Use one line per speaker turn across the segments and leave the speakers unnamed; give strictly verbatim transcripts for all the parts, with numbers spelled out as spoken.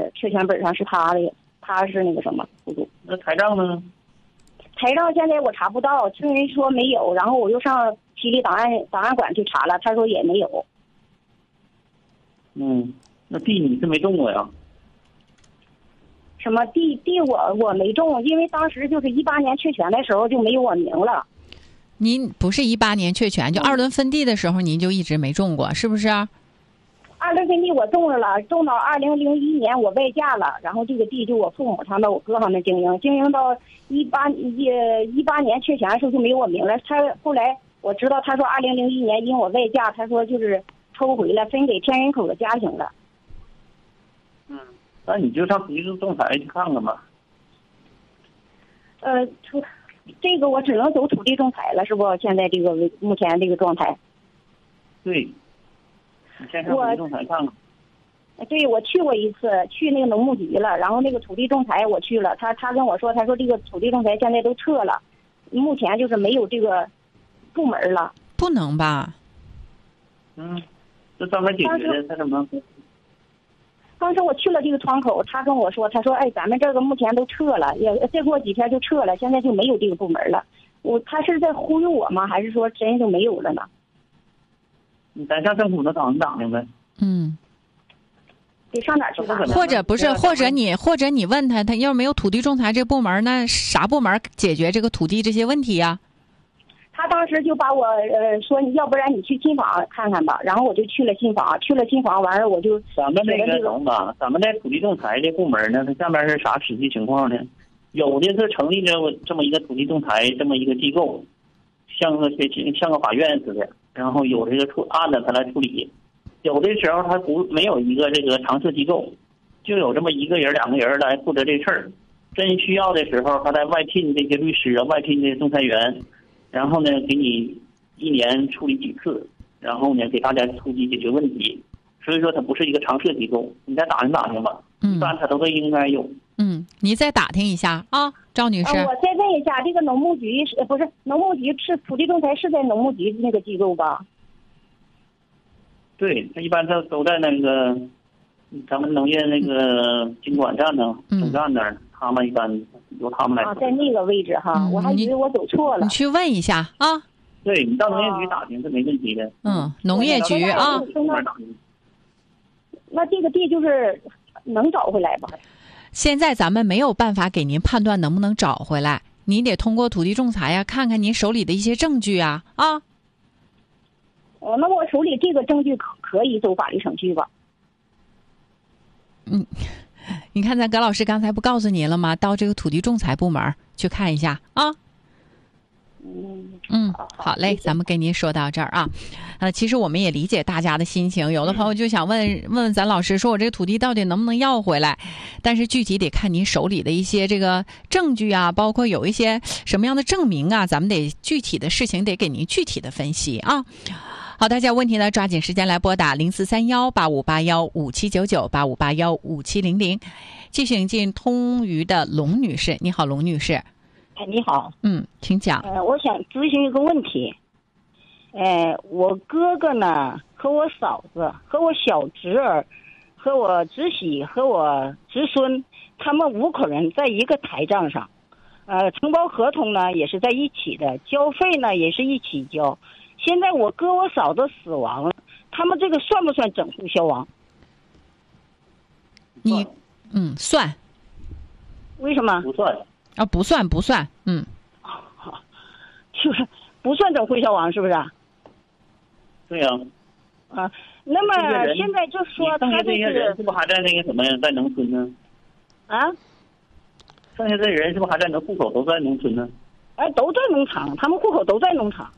个确权本上是他的，他是那个什么户主。
那财账呢？
财账现在我查不到，村人说没有，然后我又上七里档案档案馆去查了，他说也没有。
嗯，那地你是没种过呀？
什么地地我我没种，因为当时就是一八年确权的时候就没有我名了。
您不是一八年确权，就二轮分地的时候您就一直没种过，是不是？
二轮分地我种了了，种到二零零一年我外嫁了，然后这个地就我父母他们我哥他们经营，经营到一八一一八年确权的时候就没有我名了。他后来我知道他说二零零一年因我外嫁，他说就是抽回来分给天人口的家庭了。
嗯，那你就上土地仲裁去看看吧。
呃，土这个我只能走土地仲裁了，是不？现在这个目前这个状态。
对，你先上土地仲裁看看。
对，我去过一次，去那个农牧局了，然后那个土地仲裁我去了，他他跟我说，他说这个土地仲裁现在都撤了，目前就是没有这个部门了。
不能吧？
嗯，这专门解决的，他怎么？
当时我去了这个窗口，他跟我说，他说，哎，咱们这个目前都撤了，也再过几天就撤了，现在就没有这个部门了。我他是在忽悠我吗？还是说真就没有了呢？
你咱上政府那档你打听呗。
嗯。
得上哪儿去打？
或者不是，或者你或者你问他，他要是没有土地仲裁这部门，那啥部门解决这个土地这些问题呀？
他当时就把我呃说，你要不然你去信访看看吧，然后我就去了信访，去了信访完了我就
咱们那个什么吧，咱们在土地仲裁这部门呢，它下面是啥实际情况呢？有的是成立了这么一个土地仲裁这么一个机构，像个像个法院似的，然后有这个处案子他来处理。有的时候他不没有一个这个常设机构，就有这么一个人两个人来负责这事儿。真需要的时候，他在外聘这些律师啊，外聘这些仲裁员，然后呢给你一年处理几次，然后呢给大家出击解决问题。所以说它不是一个常设机构，你再打听打听吧，
嗯、
一般它都会应该有。
嗯，你再打听一下啊，赵女士。
呃、我再问一下，这个农牧局是不是农牧局是土地仲裁是在农牧局那个机构吧？
对，他一般都都在那个咱们农业那个经管站呢，总站那儿，嗯、他们一般由他们来。
啊，在那个位置哈，嗯、我还以为我走错了。
你去问一下啊。
对，你到农业局打听是没问题的。
嗯，农业局啊。
那这个地就是能找回来吧？
现在咱们没有办法给您判断能不能找回来，你得通过土地仲裁呀，看看您手里的一些证据啊啊。
哦，那我手里这个证据可可以走法律程序吧？
嗯，你看咱葛老师刚才不告诉您了吗？到这个土地仲裁部门去看一下啊。
嗯
嗯，好嘞，咱们跟您说到这儿啊。呃，其实我们也理解大家的心情，有的朋友就想问问问咱老师，说我这个土地到底能不能要回来？但是具体得看您手里的一些这个证据啊，包括有一些什么样的证明啊，咱们得具体的事情得给您具体的分析啊。好，大家有问题呢，抓紧时间来拨打零四三幺八五八幺五七九九八五八幺五七零零。继续引进通渝的龙女士，你好，龙女士。
哎，你好。
嗯，请讲。
呃，我想咨询一个问题。呃，我哥哥呢，和我嫂子，和我小侄儿，和我侄媳，和我侄孙，他们五口人在一个台账上，呃，承包合同呢也是在一起的，交费呢也是一起交。现在我哥我嫂子死亡了，他们这个算不算整户消亡？
你，嗯，算。
为什么？
不算。
啊，不算，不算，嗯。
好，就是不算整户消亡，是不是？
对呀、
啊。啊，那么现在就说他
这些人是不是还在那个什么呀，在农村呢？
啊？
剩下这人是不是还在那户口都在农村呢？
哎，都在农场，他们户口都在农场。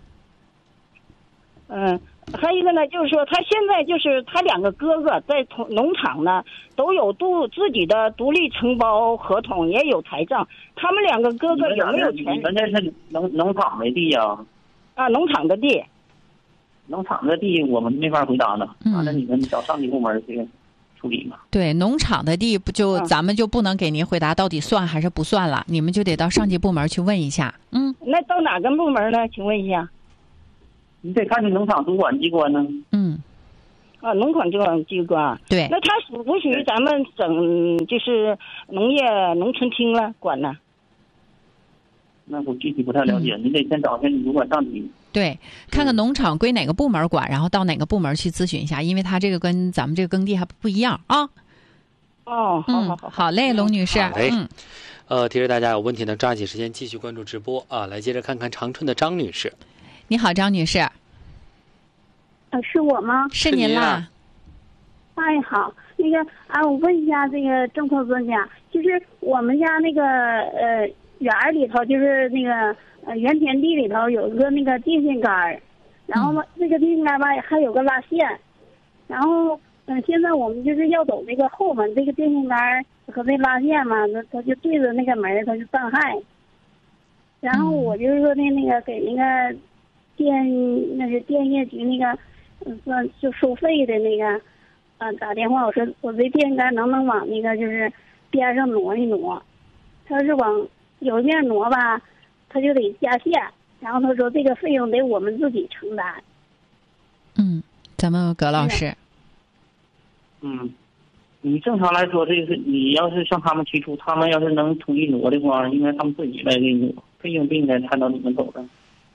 嗯，还有一个呢，就是说他现在就是他两个哥哥在同农场呢，都有独自己的独立承包合同，也有财账。他们两个哥哥有没有权？
你们这是农农场的地呀、啊？
啊，农场的地。
农场的地我们没法回答呢，完了、嗯、你们找上级部门去处理嘛。
对，农场的地不就、嗯、咱们就不能给您回答到底算还是不算了，你们就得到上级部门去问一下。嗯，
那到哪个部门呢？请问一下。
你得看你农场主管机关呢。
嗯，
啊，农管这种机关。
对。
那它属不属于咱们省就是农业农村厅了管呢？
那我具体不太了解，嗯、你得先找一下你主管上级。
对，看看农场归哪个部门管，然后到哪个部门去咨询一下，因为它这个跟咱们这个耕地还不一样啊。
哦，好好好，
好嘞，龙女士。
好嘞。嗯，呃，提示大家有问题呢，抓紧时间继续关注直播啊！来，接着看看长春的张女士。
你好，张女士。
呃，是我吗？
是您啦。
哎，好，那个啊，我问一下这个政策专家，就是我们家那个呃园儿里头，就是那个呃原田地里头有一个那个电线杆，然后呢，这个电线杆吧还有个拉线，然后嗯、呃，现在我们就是要走那个后门，这个电线杆和那拉线嘛，那它就对着那个门，它就伤害。然后我就是说那那个给那个电那个电业局那个嗯算就收费的那个。啊，打电话我说我这电线杆能不能往那个就是边上挪一挪，他要是往有一面挪吧，他就得加线，然后他说这个费用得我们自己承担。
嗯，咱们葛老师。
嗯，你正常来说，这个你要是向他们提出，他们要是能同意挪的话，应该他们自己来给你挪，费用不应该摊到你们头上。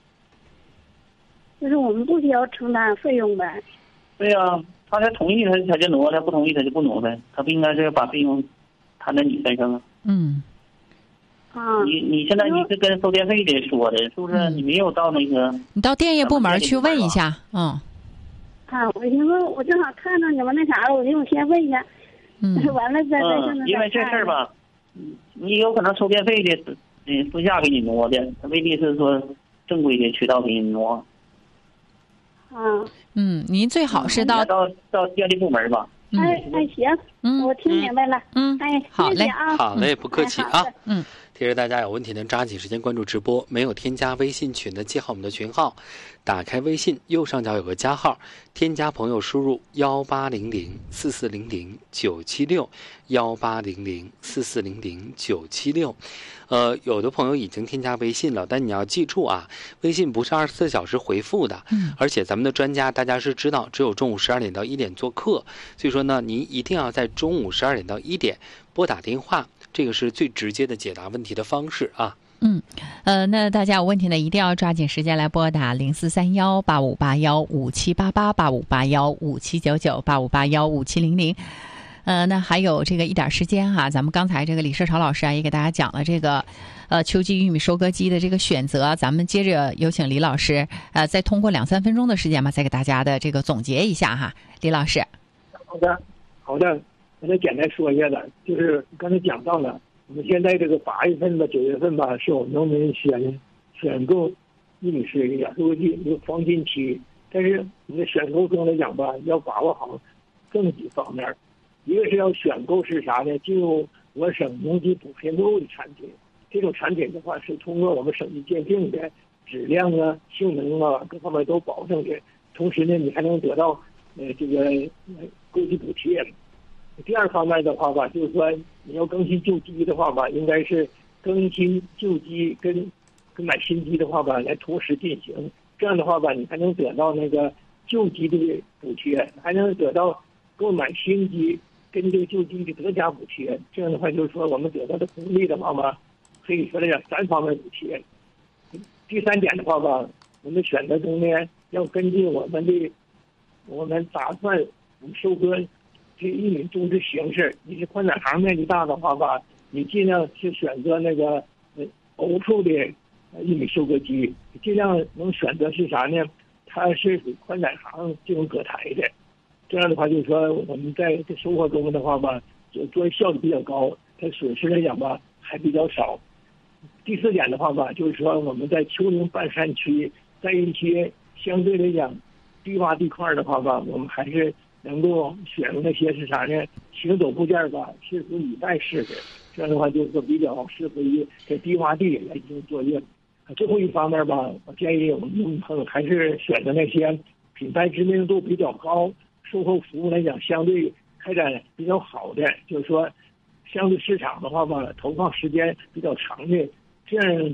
就是我们不需要承担费用呗。
对呀、啊。他才同意他他就挪，他不同意他就不挪呗。他不应该是把费用摊在你身上啊。
嗯。
啊。
你你现在你是跟收电费的说的，是不是？你没有到那个。
你到电业部门去问一下，嗯。
啊，我寻思我正好看到你们那啥了，我就我先问一下。
嗯。
完了再再
嗯，因为这事儿吧，你有可能收电费的，嗯，私下给你挪的，他未必是说正规的渠道给你挪。
啊，
嗯，您最好是到、
嗯、到到电力部门吧。
嗯、哎哎，行，嗯，我听明白了。
嗯，
哎，
好嘞，
啊、
好嘞，不客气啊。
哎、
嗯，提示大家有问题能抓紧时间关注直播。没有添加微信群的，记好我们的群号，打开微信右上角有个加号，添加朋友输入幺八零零四四零零九七六幺八零零四四零零九七六。呃，有的朋友已经添加微信了，但你要记住啊，微信不是二十四小时回复的，
嗯，
而且咱们的专家大家是知道，只有中午十二点到一点做客，所以说呢，您一定要在中午十二点到一点拨打电话，这个是最直接的解答问题的方式啊。
嗯，呃，那大家有问题呢，一定要抓紧时间来拨打零四三幺八五八幺五七八八八五八幺五七九九八五八幺五七零零。呃，那还有这个一点时间哈、啊，咱们刚才这个李社潮老师啊也给大家讲了这个，呃，秋季玉米收割机的这个选择，咱们接着有请李老师，呃，再通过两三分钟的时间吧，再给大家的这个总结一下哈，李老师。
好的，好的，我再简单说一下子，就是刚才讲到了，我们现在这个八月份吧、九月份吧，是我们农民选选购玉米水的收割机一个黄金期，但是你的选购中来讲吧，要把握好这么几方面。一个是要选购是啥呢？进入我省农机补贴路的产品，这种产品的话是通过我们省级鉴定的，质量啊、性能啊各方面都保证的。同时呢，你还能得到呃这个购机补贴。第二方面的话吧，就是说你要更新旧机的话吧，应该是更新旧机跟跟买新机的话吧来同时进行。这样的话吧，你还能得到那个旧机的补贴，还能得到购买新机跟这个旧机的德加补贴。这样的话，就是说我们得到的红利的话吧，可以说来讲三方面补贴。第三点的话吧，我们选择中呢要根据我们的我们打算我们收割这玉米种植形式。你是宽窄行面积大的话吧，你尽量是选择那个呃欧处的玉米收割机，尽量能选择是啥呢？它是属于宽窄行这种隔台的。这样的话，就是说我们在这收获中的话吧，做效率比较高，它损失来讲吧还比较少。第四点的话吧，就是说我们在丘陵半山区，在一些相对来讲低洼地块的话吧，我们还是能够选用那些是啥呢？行走部件吧，是属于带式的。这样的话，就是说比较适合于在低洼地来进行作业。最后一方面吧，我建议我们朋友还是选择那些品牌知名度比较高、售后服务来讲相对开展比较好的，就是说相对市场的话吧，投放时间比较长的这样的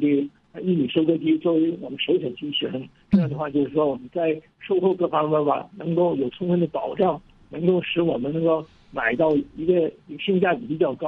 玉米收割机作为我们首选机型。这样的话，就是说我们在售后各方面吧，能够有充分的保障，能够使我们能够买到一个性价比比较高